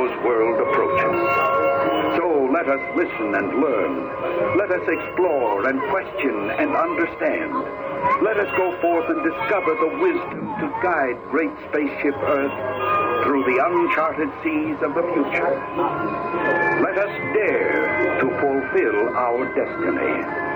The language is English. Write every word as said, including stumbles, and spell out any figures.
Joe's world approaches. So let us listen and learn. Let us explore and question and understand. Let us go forth and discover the wisdom to guide great spaceship Earth through the uncharted seas of the future. Let us dare to fulfill our destiny.